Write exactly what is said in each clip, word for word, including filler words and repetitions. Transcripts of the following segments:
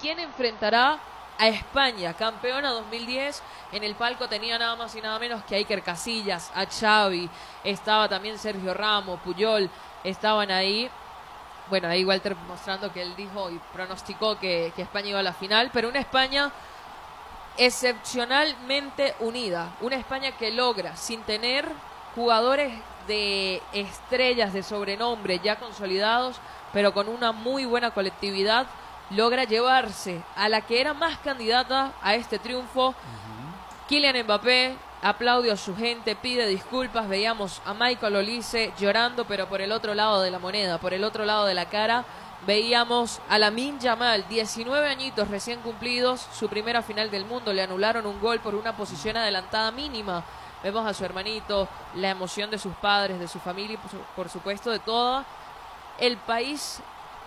quién enfrentará a España, campeona dos mil diez. En el palco tenía nada más y nada menos que a Iker Casillas, a Xavi, estaba también Sergio Ramos, Puyol, estaban ahí. Bueno, ahí Walter mostrando que él dijo y pronosticó que, que España iba a la final, pero una España excepcionalmente unida, una España que logra, sin tener jugadores de estrellas de sobrenombre ya consolidados, pero con una muy buena colectividad, logra llevarse a la que era más candidata a este triunfo. Uh-huh. Kylian Mbappé aplaude a su gente, pide disculpas, veíamos a Michael Olise llorando, pero por el otro lado de la moneda, por el otro lado de la cara, veíamos a Lamine Yamal, diecinueve añitos recién cumplidos, su primera final del mundo, le anularon un gol por una posición adelantada mínima. Vemos a su hermanito, la emoción de sus padres, de su familia y por, su, por supuesto de todo el país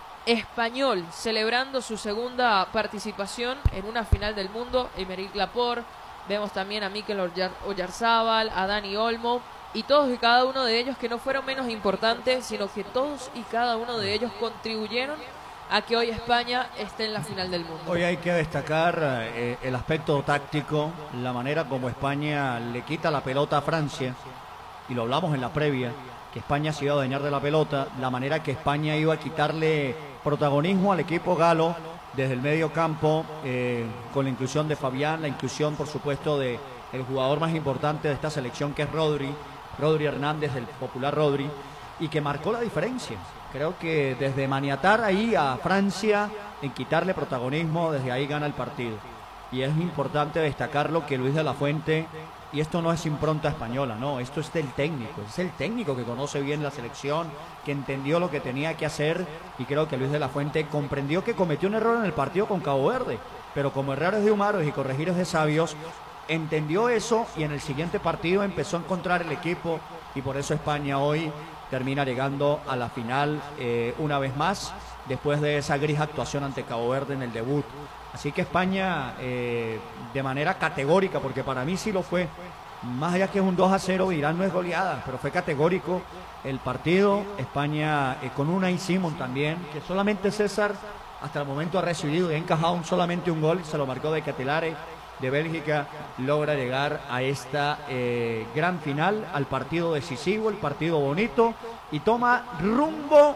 español celebrando su segunda participación en una final del mundo. Aymeric Laporte, vemos también a Mikel Oyarzábal, a Dani Olmo y todos y cada uno de ellos que no fueron menos importantes, sino que todos y cada uno de ellos contribuyeron a que hoy España esté en la final del mundo. Hoy hay que destacar eh, el aspecto táctico, la manera como España le quita la pelota a Francia, y lo hablamos en la previa, que España se iba a dañar de la pelota, la manera que España iba a quitarle protagonismo al equipo galo desde el medio campo, eh, con la inclusión de Fabián, la inclusión por supuesto de el jugador más importante de esta selección, que es Rodri, Rodri Hernández, el popular Rodri, y que marcó la diferencia. Creo que desde maniatar ahí a Francia, en quitarle protagonismo, desde ahí gana el partido. Y es importante destacarlo que Luis de la Fuente, y esto no es impronta española, no, esto es del técnico, es el técnico que conoce bien la selección, que entendió lo que tenía que hacer, y creo que Luis de la Fuente comprendió que cometió un error en el partido con Cabo Verde, pero como errores de humanos y corregir de sabios, entendió eso y en el siguiente partido empezó a encontrar el equipo, y por eso España hoy termina llegando a la final eh, una vez más, después de esa gris actuación ante Cabo Verde en el debut. Así que España, eh, de manera categórica, porque para mí sí lo fue, más allá que es un dos a cero, Irán no es goleada, pero fue categórico el partido. España eh, con una Simon también, que solamente César hasta el momento ha recibido y ha encajado un, solamente un gol, se lo marcó de Catelare, de Bélgica, logra llegar a esta eh, gran final, al partido decisivo, el partido bonito, y toma rumbo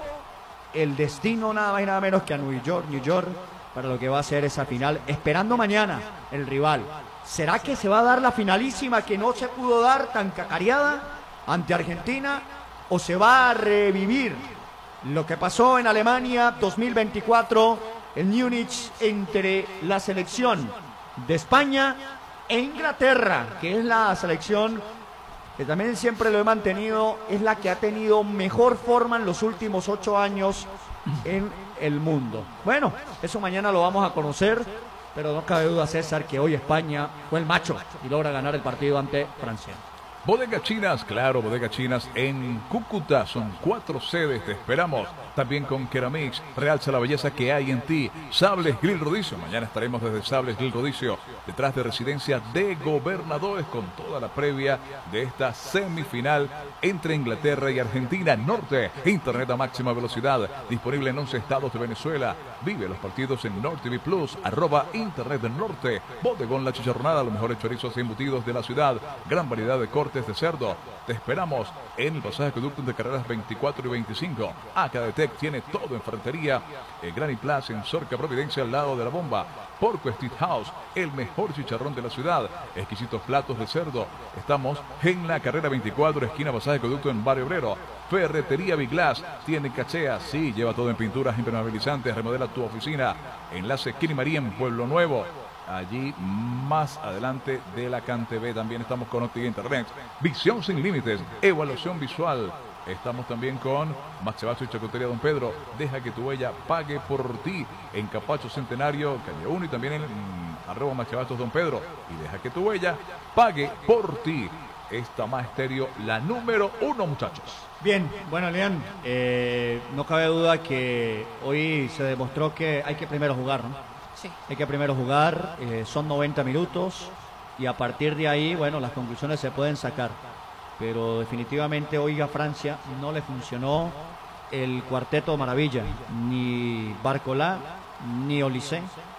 el destino nada más y nada menos que a New York, New York, para lo que va a ser esa final, esperando mañana el rival. ¿Será que se va a dar la finalísima que no se pudo dar tan cacareada ante Argentina, o se va a revivir lo que pasó en Alemania dos mil veinticuatro en Múnich entre la selección de España e Inglaterra, que es la selección que también siempre lo he mantenido, es la que ha tenido mejor forma en los últimos ocho años en el mundo? Bueno, eso mañana lo vamos a conocer, pero no cabe duda, César, que hoy España fue el macho y logra ganar el partido ante Francia. Bodega Chinas, claro, Bodega Chinas en Cúcuta, son cuatro sedes, te esperamos. También con Keramix, realza la belleza que hay en ti. Sables Grill Rodicio, mañana estaremos desde Sables Grill Rodicio, detrás de Residencia de Gobernadores, con toda la previa de esta semifinal entre Inglaterra y Argentina. Norte, internet a máxima velocidad, disponible en once estados de Venezuela. Vive los partidos en Norte T V Plus, arroba Internet del Norte. Bodegón La Chicharronada, los mejores chorizos y embutidos de la ciudad, gran variedad de cortes de cerdo. Te esperamos en el pasaje Acueducto de carreras veinticuatro y veinticinco. Acadetec tiene todo en ferretería. El Granny Plaza en Sorca Providencia, al lado de la bomba. Porco Street House, el mejor chicharrón de la ciudad. Exquisitos platos de cerdo. Estamos en la carrera veinticuatro, esquina pasaje Acueducto en Barrio Obrero. Ferretería Biglass, tiene cachea, sí, lleva todo en pinturas impermeabilizantes. Remodela tu oficina. Enlace Kini María en Pueblo Nuevo. Allí más adelante de la Cante B también estamos con Opti Internet. Visión sin límites, evaluación visual. Estamos también con Max Basso y Chacotería Don Pedro. Deja que tu huella pague por ti en Capacho Centenario, calle uno, y también en mm, arroba Max Bastos Don Pedro. Y deja que tu huella pague por ti. Esta más estéreo, la número uno, muchachos. Bien, bueno, León, eh, no cabe duda que hoy se demostró que hay que primero jugar, ¿no? Sí. Hay que primero jugar, eh, son noventa minutos y a partir de ahí, bueno, las conclusiones se pueden sacar. Pero definitivamente hoy a Francia no le funcionó el cuarteto maravilla, ni Barcola, ni Olise,